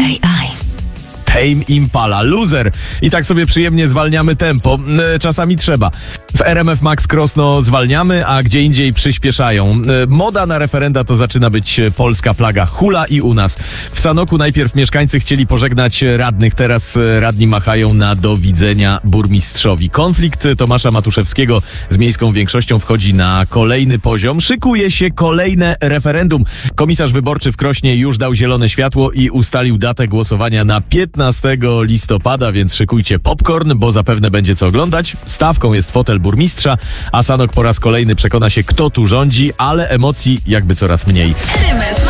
AI. Tame Impala, Loser. I tak sobie przyjemnie zwalniamy tempo. Czasami trzeba. W RMF Max Cross zwalniamy, a gdzie indziej przyspieszają. Moda na referenda to zaczyna być polska plaga. Hula i u nas. W Sanoku najpierw mieszkańcy chcieli pożegnać radnych, teraz radni machają na do widzenia burmistrzowi. Konflikt Tomasza Matuszewskiego z miejską większością wchodzi na kolejny poziom. Szykuje się kolejne referendum. Komisarz wyborczy w Krośnie już dał zielone światło i ustalił datę głosowania na 15 listopada, więc szykujcie popcorn, bo zapewne będzie co oglądać. Stawką jest fotel burmistrza, a Sanok po raz kolejny przekona się, kto tu rządzi, ale emocji jakby coraz mniej. RMF